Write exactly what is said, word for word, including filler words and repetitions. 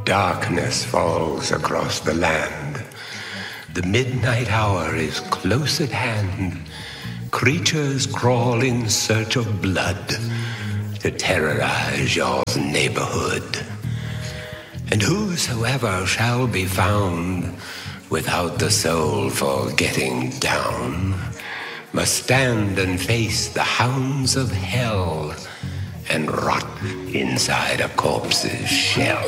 Darkness falls across the land. The midnight hour is close at hand. Creatures crawl in search of blood to terrorize your neighborhood. And whosoever shall be found without the soul for getting down must stand and face the hounds of hell and rot inside a corpse's shell.